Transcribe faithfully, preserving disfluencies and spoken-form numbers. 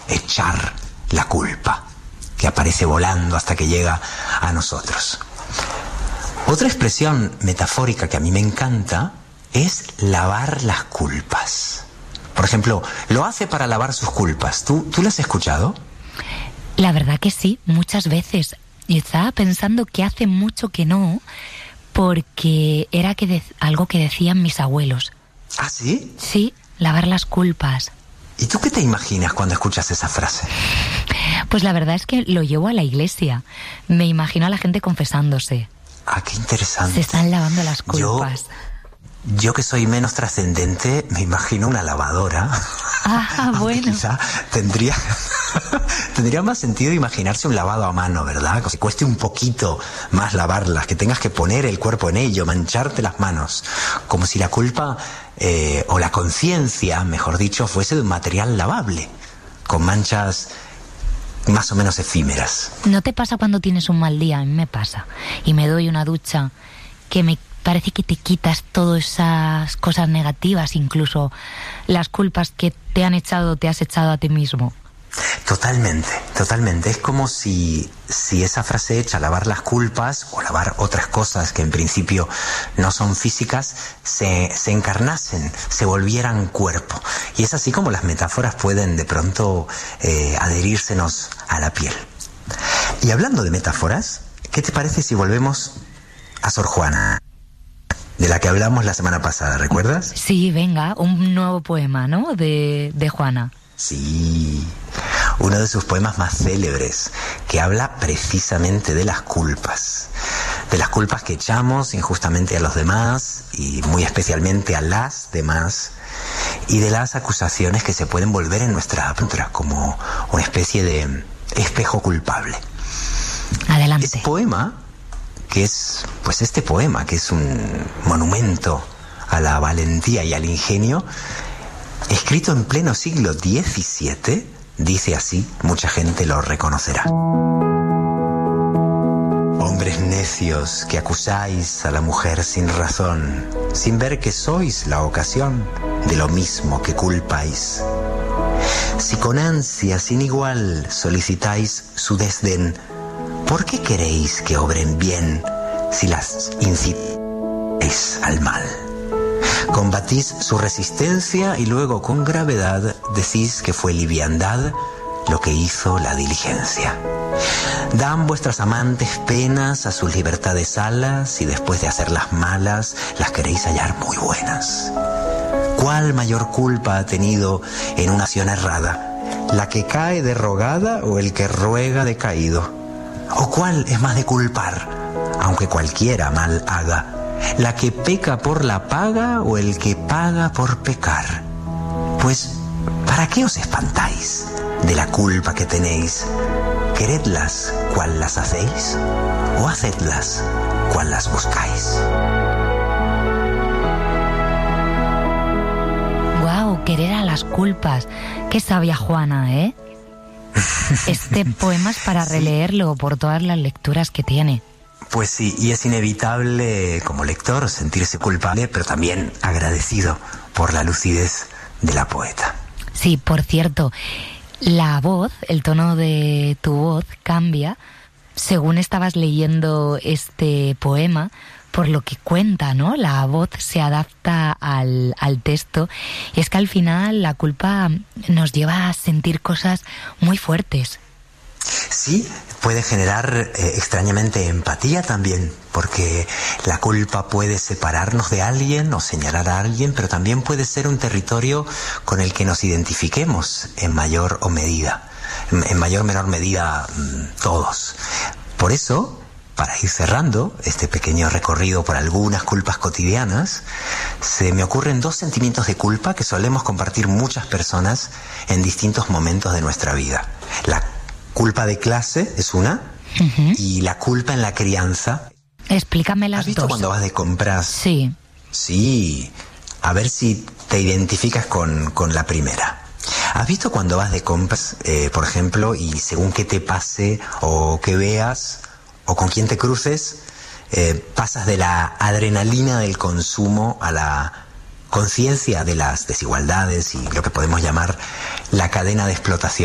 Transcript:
echar la culpa, que aparece volando hasta que llega a nosotros. Otra expresión metafórica que a mí me encanta es lavar las culpas. Por ejemplo, lo hace para lavar sus culpas. ¿Tú, tú lo has escuchado? La verdad que sí, muchas veces. Y estaba pensando que hace mucho que no, porque era que de, algo que decían mis abuelos. ¿Ah, sí? Sí, lavar las culpas. ¿Y tú qué te imaginas cuando escuchas esa frase? Pues la verdad es que lo llevo a la iglesia. Me imagino a la gente confesándose. Ah, qué interesante. Se están lavando las culpas. Yo, yo que soy menos trascendente, me imagino una lavadora. Ah, bueno. Quizá tendría, tendría más sentido imaginarse un lavado a mano, ¿verdad? Que cueste un poquito más lavarlas, que tengas que poner el cuerpo en ello, mancharte las manos. Como si la culpa, eh, o la conciencia, mejor dicho, fuese de un material lavable, con manchas más o menos efímeras. ¿No te pasa cuando tienes un mal día? A mí me pasa. Y me doy una ducha que me parece que te quitas todas esas cosas negativas, incluso las culpas que te han echado, te has echado a ti mismo. Totalmente, totalmente. Es como si, si esa frase hecha, lavar las culpas o lavar otras cosas que en principio no son físicas, se, se encarnasen, se volvieran cuerpo. Y es así como las metáforas pueden de pronto eh, adherírsenos a la piel. Y hablando de metáforas, ¿qué te parece si volvemos a Sor Juana, de la que hablamos la semana pasada, recuerdas? Sí, venga, un nuevo poema, ¿no? De, de Juana. Sí, uno de sus poemas más célebres, que habla precisamente de las culpas, de las culpas que echamos injustamente a los demás y muy especialmente a las demás, y de las acusaciones que se pueden volver en nuestra contra como una especie de espejo culpable. Adelante. Este poema, que es, pues este poema, que es un monumento a la valentía y al ingenio, escrito en pleno siglo diecisiete, dice así, mucha gente lo reconocerá. Hombres necios que acusáis a la mujer sin razón, sin ver que sois la ocasión de lo mismo que culpáis. Si con ansia sin igual solicitáis su desdén, ¿por qué queréis que obren bien si las incitáis al mal? Combatís su resistencia y luego con gravedad decís que fue liviandad lo que hizo la diligencia. Dan vuestras amantes penas a sus libertades alas y después de hacerlas malas las queréis hallar muy buenas. ¿Cuál mayor culpa ha tenido en una acción errada? ¿La que cae de rogada o el que ruega de caído? ¿O cuál es más de culpar, aunque cualquiera mal haga? ¿La que peca por la paga o el que paga por pecar? Pues, ¿para qué os espantáis de la culpa que tenéis? ¿Queredlas cual las hacéis? ¿O hacedlas cual las buscáis? Guau, querer a las culpas. Qué sabia Juana, ¿eh? Este poema es para releerlo por todas las lecturas que tiene. Pues sí, y es inevitable como lector sentirse culpable, pero también agradecido por la lucidez de la poeta. Sí, por cierto, la voz, el tono de tu voz cambia según estabas leyendo este poema, por lo que cuenta, ¿no? La voz se adapta al, al texto, y es que al final la culpa nos lleva a sentir cosas muy fuertes. Sí, puede generar eh, extrañamente empatía también, porque la culpa puede separarnos de alguien o señalar a alguien, pero también puede ser un territorio con el que nos identifiquemos en mayor o medida, en mayor o menor medida todos. Por eso, para ir cerrando este pequeño recorrido por algunas culpas cotidianas, se me ocurren dos sentimientos de culpa que solemos compartir muchas personas en distintos momentos de nuestra vida. La culpa de clase es una, uh-huh. y la culpa en la crianza. Explícame las dos. ¿Has visto dos. cuando vas de compras? Sí. Sí. A ver si te identificas con, con la primera. ¿Has visto cuando vas de compras, eh, por ejemplo, y según qué te pase o que veas o con quién te cruces, eh, pasas de la adrenalina del consumo a la conciencia de las desigualdades y lo que podemos llamar la cadena de explotación?